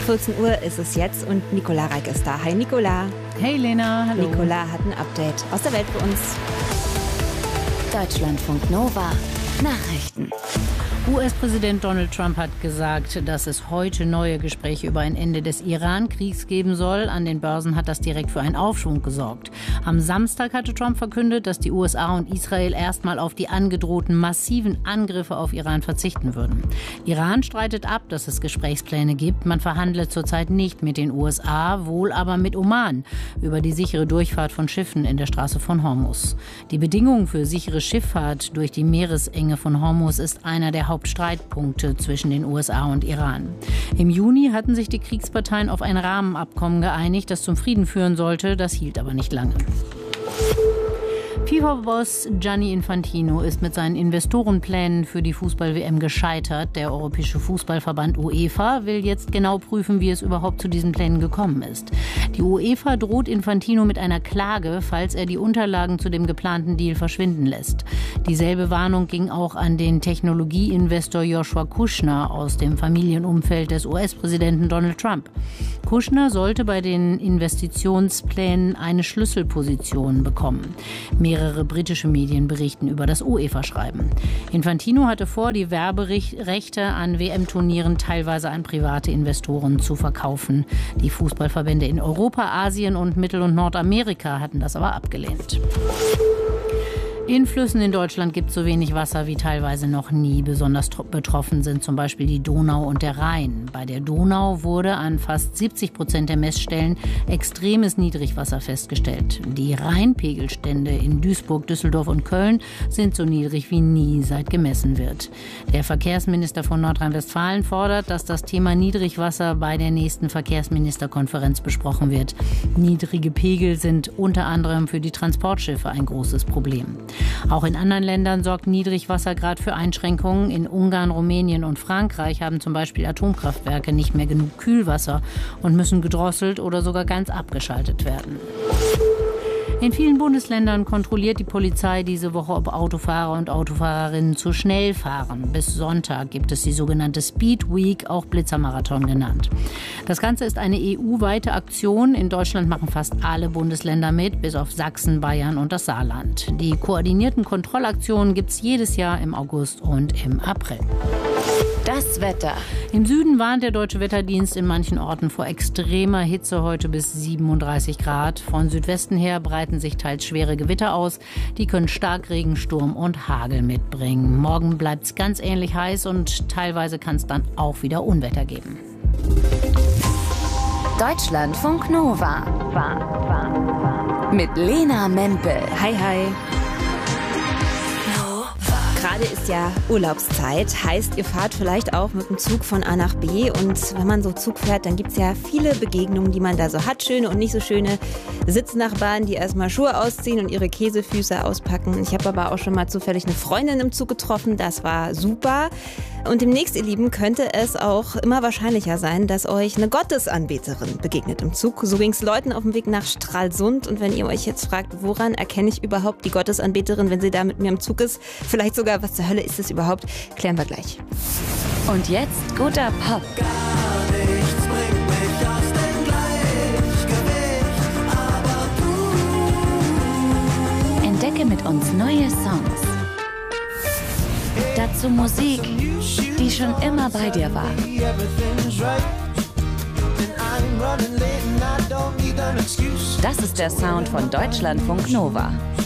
14 Uhr ist es jetzt und Nicola Reik ist da. Hi Nicola. Hey Lena, hallo. Nicola hat ein Update aus der Welt für uns. Deutschlandfunk Nova Nachrichten. US-Präsident Donald Trump hat gesagt, dass es heute neue Gespräche über ein Ende des Iran-Kriegs geben soll. An den Börsen hat das direkt für einen Aufschwung gesorgt. Am Samstag hatte Trump verkündet, dass die USA und Israel erstmal auf die angedrohten massiven Angriffe auf Iran verzichten würden. Iran streitet ab, dass es Gesprächspläne gibt. Man verhandelt zurzeit nicht mit den USA, wohl aber mit Oman über die sichere Durchfahrt von Schiffen in der Straße von Hormuz. Die Bedingungen für sichere Schifffahrt durch die Meeresenge von Hormuz ist einer der Hauptstreitpunkte zwischen den USA und Iran. Im Juni hatten sich die Kriegsparteien auf ein Rahmenabkommen geeinigt, das zum Frieden führen sollte. Das hielt aber nicht lange. FIFA-Boss Gianni Infantino ist mit seinen Investorenplänen für die Fußball-WM gescheitert. Der Europäische Fußballverband UEFA will jetzt genau prüfen, wie es überhaupt zu diesen Plänen gekommen ist. Die UEFA droht Infantino mit einer Klage, falls er die Unterlagen zu dem geplanten Deal verschwinden lässt. Dieselbe Warnung ging auch an den Technologieinvestor Joshua Kushner aus dem Familienumfeld des US-Präsidenten Donald Trump. Kushner sollte bei den Investitionsplänen eine Schlüsselposition bekommen. Mehrere britische Medien berichten über das UEFA-Schreiben. Infantino hatte vor, die Werberechte an WM-Turnieren teilweise an private Investoren zu verkaufen. Die Fußballverbände in Europa, Asien und Mittel- und Nordamerika hatten das aber abgelehnt. In Flüssen in Deutschland gibt es so wenig Wasser wie teilweise noch nie. Besonders betroffen sind zum Beispiel die Donau und der Rhein. Bei der Donau wurde an fast 70% der Messstellen extremes Niedrigwasser festgestellt. Die Rheinpegelstände in Duisburg, Düsseldorf und Köln sind so niedrig wie nie, seit gemessen wird. Der Verkehrsminister von Nordrhein-Westfalen fordert, dass das Thema Niedrigwasser bei der nächsten Verkehrsministerkonferenz besprochen wird. Niedrige Pegel sind unter anderem für die Transportschiffe ein großes Problem. Auch in anderen Ländern sorgt Niedrigwasser gerade für Einschränkungen. In Ungarn, Rumänien und Frankreich haben zum Beispiel Atomkraftwerke nicht mehr genug Kühlwasser und müssen gedrosselt oder sogar ganz abgeschaltet werden. In vielen Bundesländern kontrolliert die Polizei diese Woche, ob Autofahrer und Autofahrerinnen zu schnell fahren. Bis Sonntag gibt es die sogenannte Speed Week, auch Blitzermarathon genannt. Das Ganze ist eine EU-weite Aktion. In Deutschland machen fast alle Bundesländer mit, bis auf Sachsen, Bayern und das Saarland. Die koordinierten Kontrollaktionen gibt es jedes Jahr im August und im April. Das Wetter. Im Süden warnt der Deutsche Wetterdienst in manchen Orten vor extremer Hitze, heute bis 37 Grad. Von Südwesten her breiten sich teils schwere Gewitter aus. Die können Starkregen, Sturm und Hagel mitbringen. Morgen bleibt es ganz ähnlich heiß und teilweise kann es dann auch wieder Unwetter geben. Deutschlandfunk Nova. Mit Lena Mempel. Hi, hi. Gerade ist ja Urlaubszeit, heißt, ihr fahrt vielleicht auch mit dem Zug von A nach B und wenn man so Zug fährt, dann gibt es ja viele Begegnungen, die man da so hat, schöne und nicht so schöne Sitznachbarn, die erstmal Schuhe ausziehen und ihre Käsefüße auspacken. Ich habe aber auch schon mal zufällig eine Freundin im Zug getroffen, das war super. Und demnächst, ihr Lieben, könnte es auch immer wahrscheinlicher sein, dass euch eine Gottesanbeterin begegnet im Zug. So ging es Leuten auf dem Weg nach Stralsund. Und wenn ihr euch jetzt fragt, woran erkenne ich überhaupt die Gottesanbeterin, wenn sie da mit mir im Zug ist, vielleicht sogar, was zur Hölle ist es überhaupt, klären wir gleich. Und jetzt guter Pop. Gar nichts bringt mich aus dem Gleichgewicht, aber du. Entdecke mit uns neue Songs. Dazu Musik, die schon immer bei dir war. Das ist der Sound von Deutschlandfunk Nova.